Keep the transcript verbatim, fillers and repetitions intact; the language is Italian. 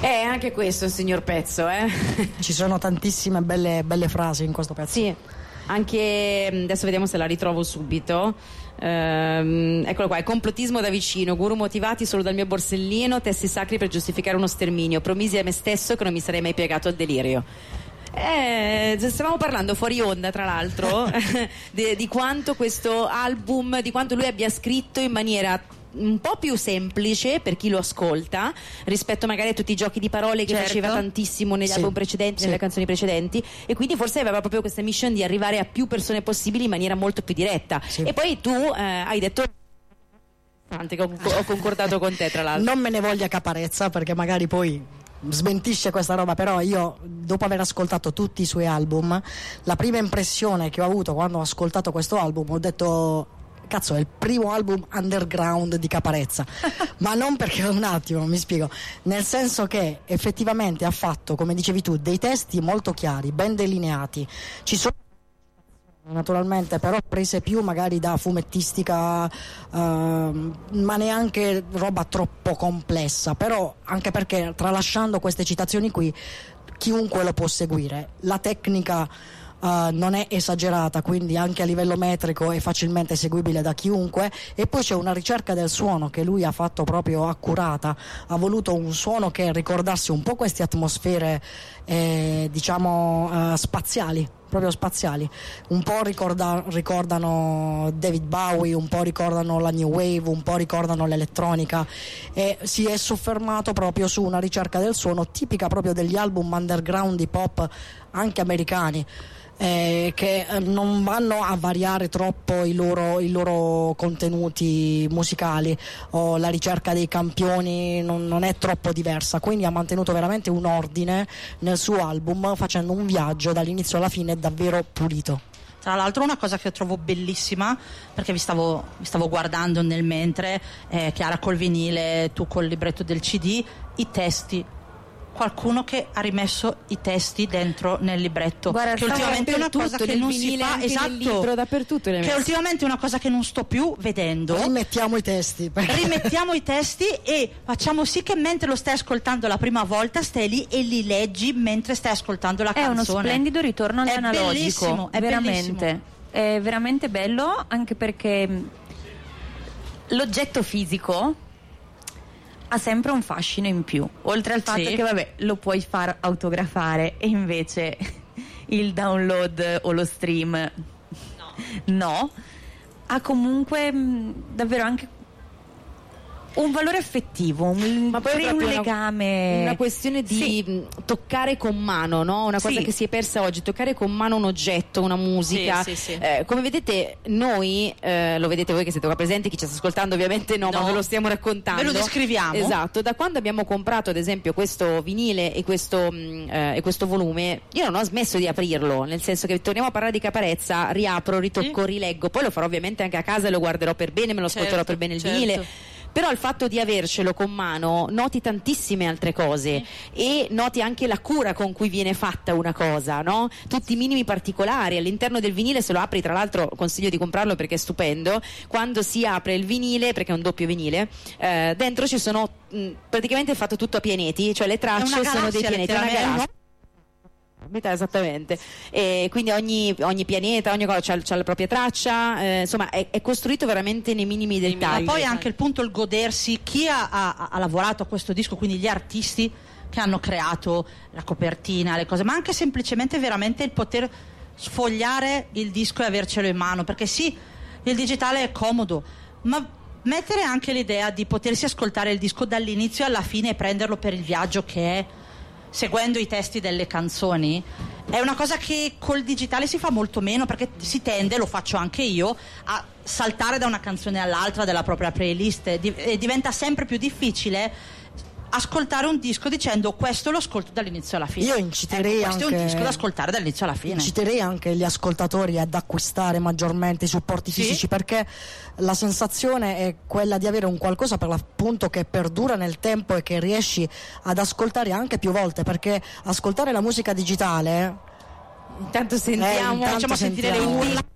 Eh, anche questo è un signor pezzo, eh. Ci sono tantissime belle, belle frasi in questo pezzo. Sì, anche adesso vediamo se la ritrovo subito. Ehm, eccolo qua: il complottismo da vicino, guru motivati solo dal mio borsellino, testi sacri per giustificare uno sterminio, promisi a me stesso che non mi sarei mai piegato al delirio. Eh, stavamo parlando fuori onda, tra l'altro, di, di quanto questo album, di quanto lui abbia scritto in maniera un po' più semplice per chi lo ascolta rispetto magari a tutti i giochi di parole che certo. faceva tantissimo negli sì, album precedenti, sì. nelle canzoni precedenti, e quindi forse aveva proprio questa mission di arrivare a più persone possibili in maniera molto più diretta. Sì. E poi tu eh, hai detto che ho, ho concordato con te, tra l'altro. Non me ne voglia Caparezza, perché magari poi smentisce questa roba, però io, dopo aver ascoltato tutti i suoi album, la prima impressione che ho avuto quando ho ascoltato questo album, ho detto: cazzo, è il primo album underground di Caparezza. Ma non perché, un attimo, mi spiego, nel senso che effettivamente ha fatto, come dicevi tu, dei testi molto chiari, ben delineati. Ci sono naturalmente però prese più magari da fumettistica, uh, ma neanche roba troppo complessa, però anche perché, tralasciando queste citazioni qui, chiunque lo può seguire. La tecnica Uh, non è esagerata, quindi anche a livello metrico è facilmente seguibile da chiunque, e poi c'è una ricerca del suono che lui ha fatto proprio accurata. Ha voluto un suono che ricordasse un po' queste atmosfere eh, diciamo uh, spaziali, proprio spaziali, un po' ricorda, ricordano David Bowie, un po' ricordano la New Wave, un po' ricordano l'elettronica, e si è soffermato proprio su una ricerca del suono tipica proprio degli album underground hip hop anche americani, Eh, che eh, non vanno a variare troppo i loro, i loro contenuti musicali, o la ricerca dei campioni non, non è troppo diversa, quindi ha mantenuto veramente un ordine nel suo album, facendo un viaggio dall'inizio alla fine davvero pulito. Tra l'altro una cosa che trovo bellissima, perché vi stavo, vi stavo guardando nel mentre, eh, Chiara col vinile, tu col libretto del C D, i testi. Qualcuno che ha rimesso i testi dentro nel libretto. Guarda, che ultimamente è una cosa che non si fa, esatto, nel libro, dappertutto che ultimamente è una cosa che non sto più vedendo. Rimettiamo i testi perché... rimettiamo i testi e facciamo sì che mentre lo stai ascoltando la prima volta stai lì e li leggi mentre stai ascoltando la è canzone. È uno splendido ritorno all'analogico, è bellissimo, è veramente bellissimo. È veramente bello, anche perché l'oggetto fisico ha sempre un fascino in più, oltre al fatto sì. che vabbè lo puoi far autografare, e invece il download o lo stream no, no. Ha comunque mh, davvero anche un valore affettivo, un, ma poi è un una, legame, una questione di sì. toccare con mano, no? Una cosa sì. che si è persa oggi, toccare con mano un oggetto, una musica. Sì, sì, sì. Eh, come vedete noi, eh, lo vedete voi che siete qua presenti, chi ci sta ascoltando ovviamente no, no, ma ve lo stiamo raccontando. Ve lo descriviamo. Esatto, da quando abbiamo comprato ad esempio questo vinile e questo, mh, eh, e questo volume, io non ho smesso di aprirlo, nel senso che torniamo a parlare di Caparezza, riapro, ritocco, sì. rileggo, poi lo farò ovviamente anche a casa e lo guarderò per bene, me lo certo, ascolterò per bene il certo. vinile. Però il fatto di avercelo con mano noti tantissime altre cose, sì. e noti anche la cura con cui viene fatta una cosa, no? Tutti i minimi particolari all'interno del vinile, se lo apri, tra l'altro consiglio di comprarlo perché è stupendo, quando si apre il vinile, perché è un doppio vinile, eh, dentro ci sono mh, praticamente è fatto tutto a pianeti, cioè le tracce sono dei pianeti, è una galassia. Metà esattamente, e quindi ogni, ogni pianeta, ogni cosa c'ha, c'ha la propria traccia, eh, insomma è, è costruito veramente nei minimi dettagli. Ma poi anche il punto, il godersi, chi ha, ha, ha lavorato a questo disco, quindi gli artisti che hanno creato la copertina, le cose, ma anche semplicemente veramente il poter sfogliare il disco e avercelo in mano, perché sì, il digitale è comodo, ma mettere anche l'idea di potersi ascoltare il disco dall'inizio alla fine e prenderlo per il viaggio che è, seguendo i testi delle canzoni, è una cosa che col digitale si fa molto meno, perché si tende, lo faccio anche io, a saltare da una canzone all'altra della propria playlist, e diventa sempre più difficile ascoltare un disco dicendo questo lo ascolto dall'inizio alla fine. Io inciterei ecco, questo anche, è un disco da ascoltare dall'inizio alla fine. Inciterei anche gli ascoltatori ad acquistare maggiormente i supporti sì? fisici, perché la sensazione è quella di avere un qualcosa per l'appunto che perdura nel tempo e che riesci ad ascoltare anche più volte, perché ascoltare la musica digitale, intanto sentiamo, eh, intanto facciamo sentire le sentiamo. urla.